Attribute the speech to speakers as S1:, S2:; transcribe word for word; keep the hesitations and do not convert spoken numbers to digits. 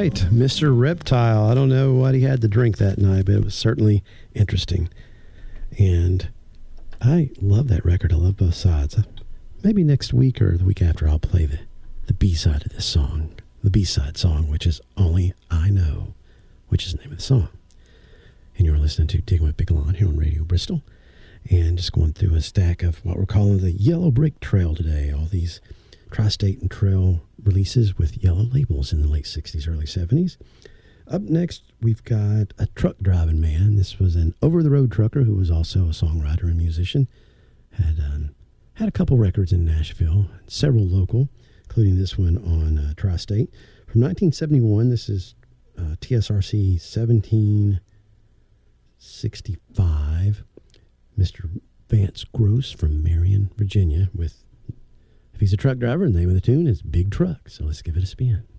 S1: right, Mister Reptile. I don't know what he had to drink that night, but it was certainly interesting. And I love that record. I love both sides. Maybe next week or the week after I'll play the, the B-side of this song. The B-side song, which is Only I Know, which is the name of the song. And you're listening to Digging with Big Lon here on Radio Bristol. And just going through a stack of what we're calling the Yellow Brick Trail today. All these Tri-State and Trail releases with yellow labels in the late sixties, early seventies. Up next, we've got a truck driving man. This was an over-the-road trucker who was also a songwriter and musician. Had um, had a couple records in Nashville, several local, including this one on uh, Tri-State. From nineteen seventy-one, this is uh, T S R C seventeen sixty-five. Mister Vance Gross from Marion, Virginia, with, if he's a truck driver, the name of the tune is Big Truck. So let's give it a spin.